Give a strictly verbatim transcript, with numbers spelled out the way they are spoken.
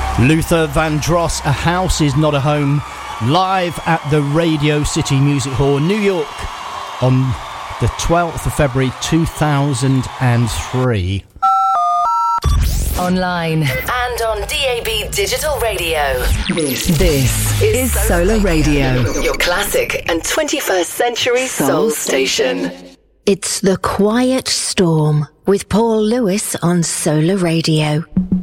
Luther Vandross, A House Is Not a Home, live at the Radio City Music Hall, New York, on the twelfth of February two thousand three. Online and on D A B Digital Radio. This, this is Solar Radio, your classic and twenty-first century soul station. It's The Quiet Storm with Paul Lewis on Solar Radio.